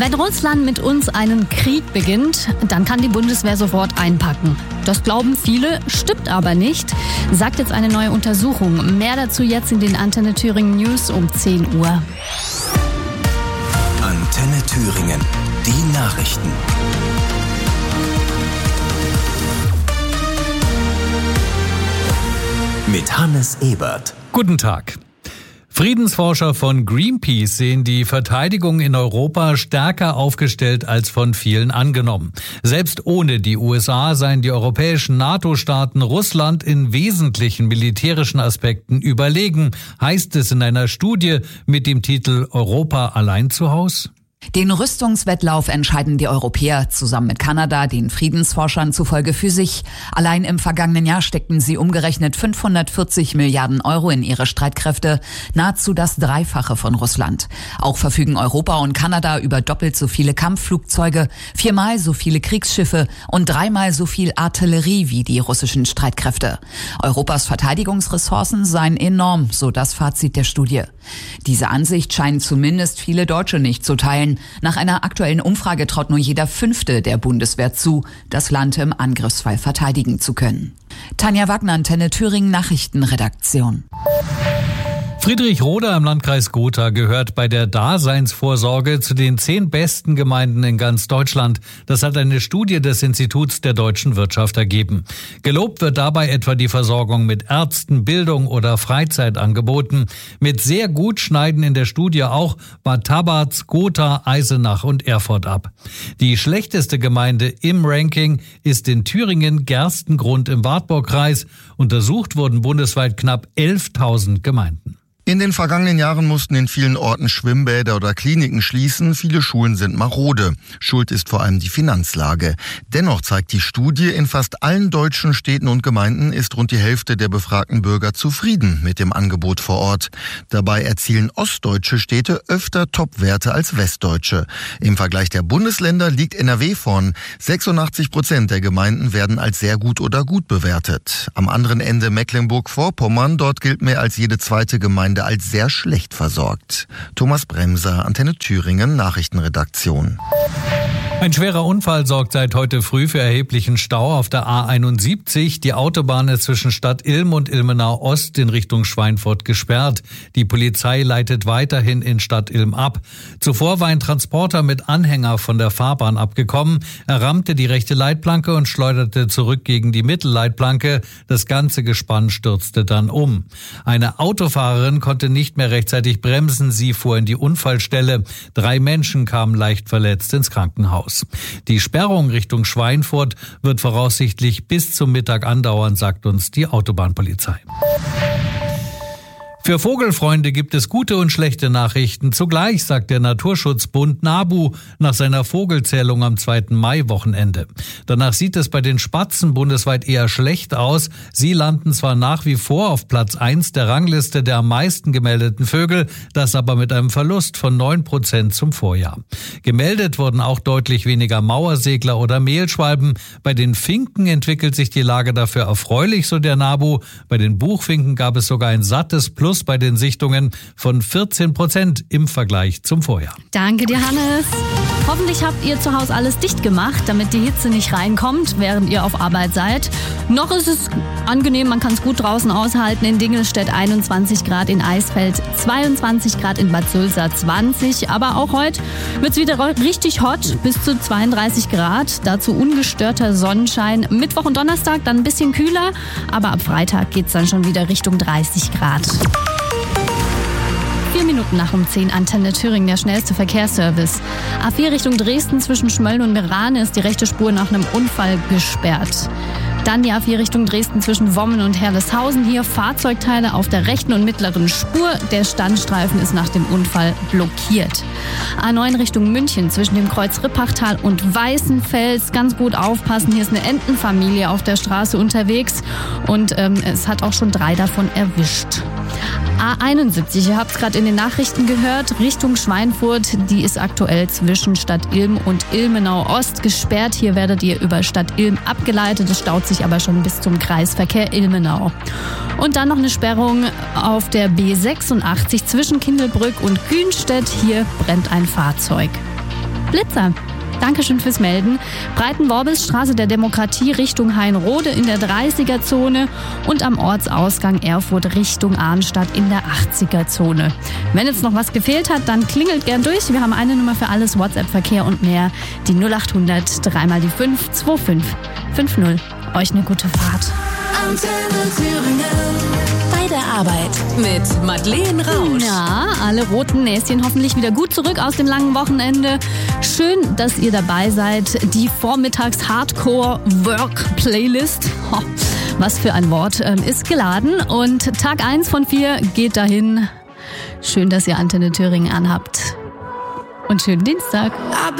Wenn Russland mit uns einen Krieg beginnt, dann kann die Bundeswehr sofort einpacken. Das glauben viele, stimmt aber nicht, sagt jetzt eine neue Untersuchung. Mehr dazu jetzt in den Antenne Thüringen News um 10 Uhr. Antenne Thüringen, die Nachrichten. Mit Hannes Ebert. Guten Tag. Friedensforscher von Greenpeace sehen die Verteidigung in Europa stärker aufgestellt als von vielen angenommen. Selbst ohne die USA seien die europäischen NATO-Staaten Russland in wesentlichen militärischen Aspekten überlegen, heißt es in einer Studie mit dem Titel Europa allein zu Haus? Den Rüstungswettlauf entscheiden die Europäer zusammen mit Kanada, den Friedensforschern zufolge, für sich. Allein im vergangenen Jahr steckten sie umgerechnet 540 Milliarden Euro in ihre Streitkräfte, nahezu das Dreifache von Russland. Auch verfügen Europa und Kanada über doppelt so viele Kampfflugzeuge, 4-mal so viele Kriegsschiffe und 3-mal so viel Artillerie wie die russischen Streitkräfte. Europas Verteidigungsressourcen seien enorm, so das Fazit der Studie. Diese Ansicht scheinen zumindest viele Deutsche nicht zu teilen. Nach einer aktuellen Umfrage traut nur jeder Fünfte der Bundeswehr zu, das Land im Angriffsfall verteidigen zu können. Tanja Wagner, Antenne Thüringen Nachrichtenredaktion. Friedrichroda im Landkreis Gotha gehört bei der Daseinsvorsorge zu den 10 besten Gemeinden in ganz Deutschland. Das hat eine Studie des Instituts der deutschen Wirtschaft ergeben. Gelobt wird dabei etwa die Versorgung mit Ärzten, Bildung oder Freizeitangeboten. Mit sehr gut schneiden in der Studie auch Bad Tabarz, Gotha, Eisenach und Erfurt ab. Die schlechteste Gemeinde im Ranking ist in Thüringen Gerstengrund im Wartburgkreis. Untersucht wurden bundesweit knapp 11.000 Gemeinden. In den vergangenen Jahren mussten in vielen Orten Schwimmbäder oder Kliniken schließen. Viele Schulen sind marode. Schuld ist vor allem die Finanzlage. Dennoch zeigt die Studie, in fast allen deutschen Städten und Gemeinden ist rund die Hälfte der befragten Bürger zufrieden mit dem Angebot vor Ort. Dabei erzielen ostdeutsche Städte öfter Topwerte als westdeutsche. Im Vergleich der Bundesländer liegt NRW vorn. 86% der Gemeinden werden als sehr gut oder gut bewertet. Am anderen Ende Mecklenburg-Vorpommern, dort gilt mehr als jede zweite Gemeinde als sehr schlecht versorgt. Thomas Bremser, Antenne Thüringen, Nachrichtenredaktion. Ein schwerer Unfall sorgt seit heute früh für erheblichen Stau auf der A71. Die Autobahn ist zwischen Stadt Ilm und Ilmenau Ost in Richtung Schweinfurt gesperrt. Die Polizei leitet weiterhin in Stadt Ilm ab. Zuvor war ein Transporter mit Anhänger von der Fahrbahn abgekommen. Er rammte die rechte Leitplanke und schleuderte zurück gegen die Mittelleitplanke. Das ganze Gespann stürzte dann um. Eine Autofahrerin konnte nicht mehr rechtzeitig bremsen. Sie fuhr in die Unfallstelle. 3 Menschen kamen leicht verletzt ins Krankenhaus. Die Sperrung Richtung Schweinfurt wird voraussichtlich bis zum Mittag andauern, sagt uns die Autobahnpolizei. Für Vogelfreunde gibt es gute und schlechte Nachrichten. Zugleich, sagt der Naturschutzbund NABU nach seiner Vogelzählung am 2. Mai-Wochenende. Danach sieht es bei den Spatzen bundesweit eher schlecht aus. Sie landen zwar nach wie vor auf Platz 1 der Rangliste der am meisten gemeldeten Vögel, das aber mit einem Verlust von 9% zum Vorjahr. Gemeldet wurden auch deutlich weniger Mauersegler oder Mehlschwalben. Bei den Finken entwickelt sich die Lage dafür erfreulich, so der NABU. Bei den Buchfinken gab es sogar ein sattes Plus bei den Sichtungen von 14% im Vergleich zum Vorjahr. Danke dir, Hannes. Hoffentlich habt ihr zu Hause alles dicht gemacht, damit die Hitze nicht reinkommt, während ihr auf Arbeit seid. Noch ist es angenehm, man kann es gut draußen aushalten. In Dingelstedt 21 Grad, in Eisfeld 22 Grad, in Bad Sulza 20. Aber auch heute wird es wieder richtig hot, bis zu 32 Grad. Dazu ungestörter Sonnenschein. Mittwoch und Donnerstag dann ein bisschen kühler, aber ab Freitag geht es dann schon wieder Richtung 30 Grad. 4 Minuten nach um 10, Antenne Thüringen, der schnellste Verkehrsservice. A4 Richtung Dresden zwischen Schmölln und Meerane ist die rechte Spur nach einem Unfall gesperrt. Dann die A4 Richtung Dresden zwischen Wommen und Herleshausen. Hier Fahrzeugteile auf der rechten und mittleren Spur. Der Standstreifen ist nach dem Unfall blockiert. A9 Richtung München zwischen dem Kreuz Rippachtal und Weißenfels. Ganz gut aufpassen, hier ist eine Entenfamilie auf der Straße unterwegs und es hat auch schon 3 davon erwischt. A71, ihr habt es gerade in den Nachrichten gehört, Richtung Schweinfurt, die ist aktuell zwischen Stadt Ilm und Ilmenau Ost gesperrt. Hier werdet ihr über Stadt Ilm abgeleitet, es staut sich aber schon bis zum Kreisverkehr Ilmenau. Und dann noch eine Sperrung auf der B86 zwischen Kindelbrück und Kühnstedt, hier brennt ein Fahrzeug. Blitzer. Dankeschön fürs Melden. Breitenworbelsstraße der Demokratie Richtung Hainrode in der 30er-Zone und am Ortsausgang Erfurt Richtung Arnstadt in der 80er-Zone. Wenn jetzt noch was gefehlt hat, dann klingelt gern durch. Wir haben eine Nummer für alles, WhatsApp-Verkehr und mehr. Die 0800 3 mal die 5 2550. Euch eine gute Fahrt. Antenne Thüringen. Bei der Arbeit mit Madeleine Rausch. Ja, alle roten Näschen hoffentlich wieder gut zurück aus dem langen Wochenende. Schön, dass ihr dabei seid. Die Vormittags-Hardcore-Work-Playlist, was für ein Wort, ist geladen. Und Tag 1 von 4 geht dahin. Schön, dass ihr Antenne Thüringen anhabt. Und schönen Dienstag.